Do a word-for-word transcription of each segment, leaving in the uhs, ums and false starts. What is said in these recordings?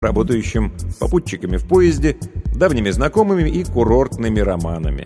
работающим, попутчиками в поезде, давними знакомыми и курортными романами.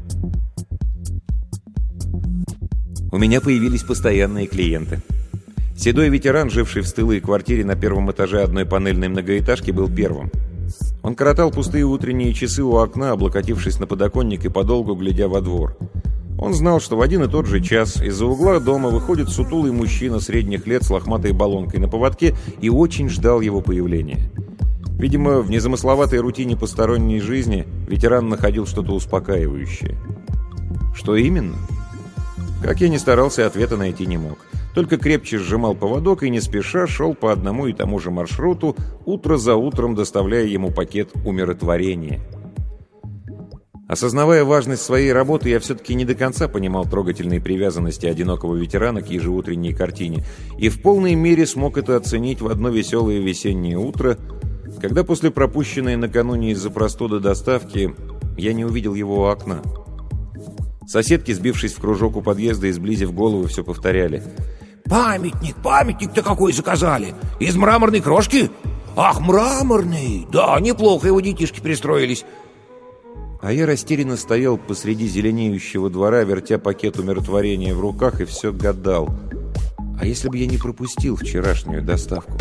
У меня появились постоянные клиенты. Седой ветеран, живший в стылой квартире на первом этаже одной панельной многоэтажки, был первым. Он коротал пустые утренние часы у окна, облокотившись на подоконник и подолгу глядя во двор. Он знал, что в один и тот же час из-за угла дома выходит сутулый мужчина средних лет с лохматой баллонкой на поводке и очень ждал его появления. Видимо, в незамысловатой рутине посторонней жизни ветеран находил что-то успокаивающее. Что именно? Как я ни старался, ответа найти не мог. Только крепче сжимал поводок и не спеша шел по одному и тому же маршруту, утро за утром доставляя ему пакет умиротворения. Осознавая важность своей работы, я все-таки не до конца понимал трогательные привязанности одинокого ветерана к ежеутренней картине и в полной мере смог это оценить в одно веселое весеннее утро, когда после пропущенной накануне из-за простуды доставки я не увидел его у окна. Соседки, сбившись в кружок у подъезда и сблизив головы, все повторяли: «Памятник, памятник-то какой заказали! Из мраморной крошки? Ах, мраморный! Да, неплохо его детишки пристроились!» А я растерянно стоял посреди зеленеющего двора, вертя пакет умиротворения в руках, и все гадал: а если бы я не пропустил вчерашнюю доставку?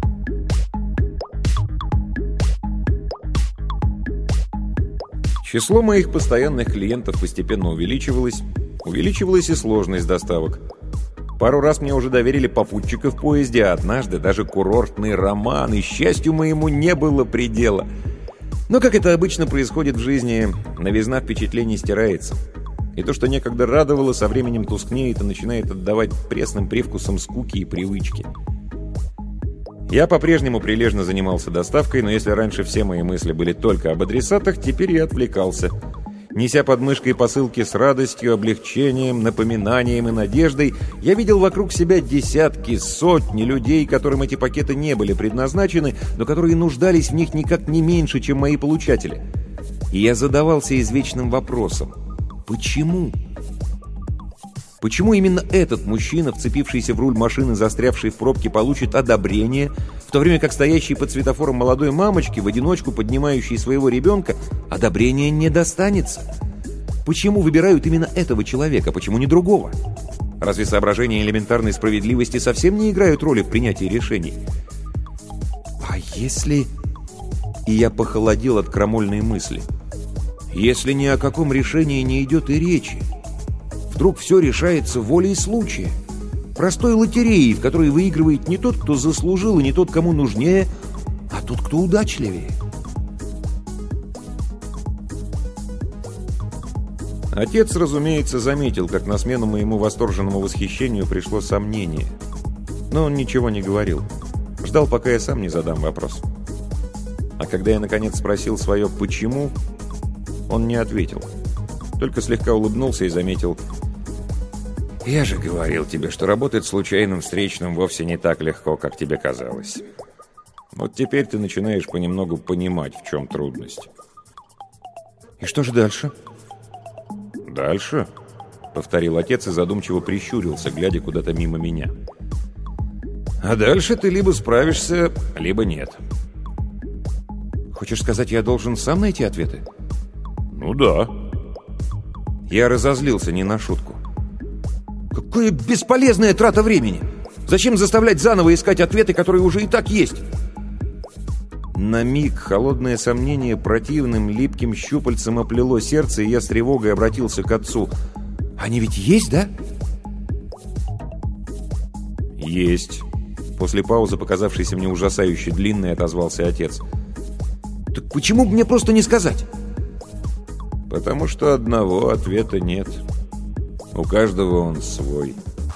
Число моих постоянных клиентов постепенно увеличивалось. Увеличивалась и сложность доставок. Пару раз мне уже доверили попутчика в поезде, а однажды даже курортный роман, и счастью моему не было предела. Но, как это обычно происходит в жизни, новизна впечатлений стирается. И то, что некогда радовало, со временем тускнеет и начинает отдавать пресным привкусом скуки и привычки. Я по-прежнему прилежно занимался доставкой, но если раньше все мои мысли были только об адресатах, теперь я отвлекался. Неся под мышкой посылки с радостью, облегчением, напоминанием и надеждой, я видел вокруг себя десятки, сотни людей, которым эти пакеты не были предназначены, но которые нуждались в них никак не меньше, чем мои получатели. И я задавался извечным вопросом: почему? Почему именно этот мужчина, вцепившийся в руль машины, застрявший в пробке, получит одобрение, в то время как стоящий под светофором молодой мамочке, в одиночку поднимающей своего ребенка, одобрения не достанется? Почему выбирают именно этого человека, почему не другого? Разве соображения элементарной справедливости совсем не играют роли в принятии решений? А если... И я похолодел от крамольной мысли. Если ни о каком решении не идет и речи? Вдруг все решается волей случая, простой лотереей, в которой выигрывает не тот, кто заслужил, и не тот, кому нужнее, а тот, кто удачливее. Отец, разумеется, заметил, как на смену моему восторженному восхищению пришло сомнение. Но он ничего не говорил. Ждал, пока я сам не задам вопрос. А когда я, наконец, спросил свое «почему?», он не ответил. Только слегка улыбнулся и заметил: «Я же говорил тебе, что работать случайным встречным вовсе не так легко, как тебе казалось. Вот теперь ты начинаешь понемногу понимать, в чем трудность». «И что же дальше?» «Дальше?» — повторил отец и задумчиво прищурился, глядя куда-то мимо меня. «А дальше ты либо справишься, либо нет». «Хочешь сказать, я должен сам найти ответы?» «Ну да». Я разозлился не на шутку. «Какая бесполезная трата времени! Зачем заставлять заново искать ответы, которые уже и так есть?» На миг холодное сомнение противным липким щупальцем оплело сердце, и я с тревогой обратился к отцу. «Они ведь есть, да?» «Есть», — после паузы, показавшейся мне ужасающе длинной, отозвался отец. «Так почему бы мне просто не сказать?» «Потому что одного ответа нет. У каждого он свой».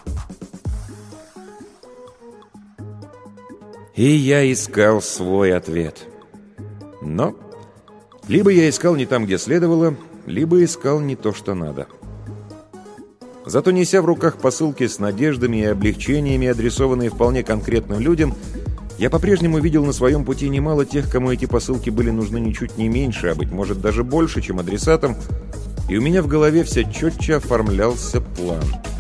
И я искал свой ответ. Но либо я искал не там, где следовало, либо искал не то, что надо. Зато, неся в руках посылки с надеждами и облегчениями, адресованные вполне конкретным людям, я по-прежнему видел на своем пути немало тех, кому эти посылки были нужны ничуть не меньше, а, быть может, даже больше, чем адресатам, и у меня в голове все четче оформлялся план.